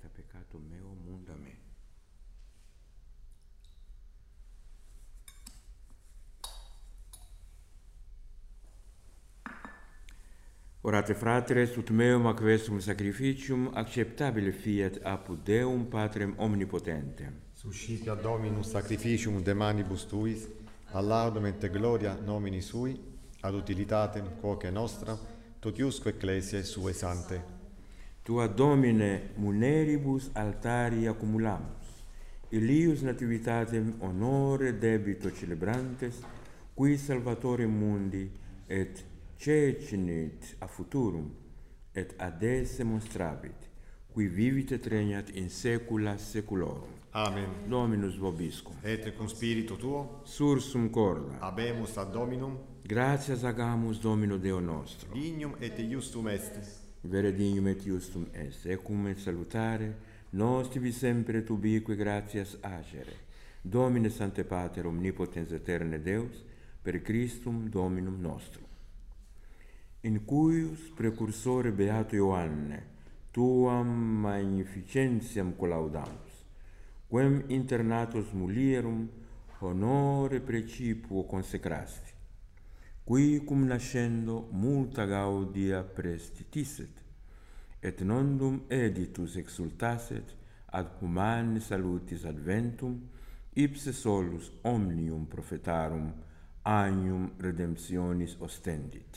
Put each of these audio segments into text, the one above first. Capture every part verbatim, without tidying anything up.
ta peccato meo munda me. Orate fratres, ut meum ac vestum sacrificium acceptabile fiat apud Deum Patrem omnipotentem. Suscipia Dominus sacrificium de manibus tuis, ad laudem et gloria nomini sui, ad utilitatem quoque nostra, totiusque ecclesiae sue sante. Tua Domine muneribus altari accumulamus, illius nativitatem honore debito celebrantes, qui Salvatore mundi et cecinit a futurum, et ad esse monstravit, qui vivit et regnat in saecula saeculorum. Amen. Dominus vobiscum. Et cum spiritu tuo, Sursum corda. habemus ad Dominum, Gratias agamus Domino Deo nostro. dignum et iustum est. Vere dignum et iustum est, ecum et salutare, nos tibi sempre tubique gratias agere. Domine Sancte Pater omnipotens aeterne Deus, per Christum Dominum nostrum. In cuius precursore beato Ioanne, tuam magnificentiam collaudamus, quem internatus mulierum honore precipuo consecrasti, qui cum nascendo multa gaudia prestitisset, et nondum editus exultasset ad humane salutis adventum, ipse solus omnium prophetarum agnum redemptionis ostendit.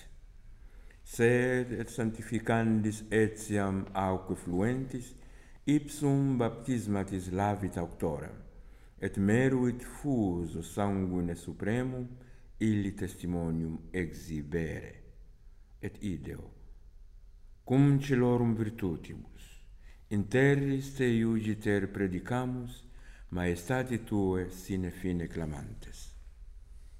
Sed et sanctificandis etiam auque fluentis, ipsum baptismatis lavit auctorem, et meruit fuso sanguine supremum, illi testimonium exhibere. Et ideo, cum celorum virtutibus, in terris te iugiter predicamus, maestati tue sine fine clamantes.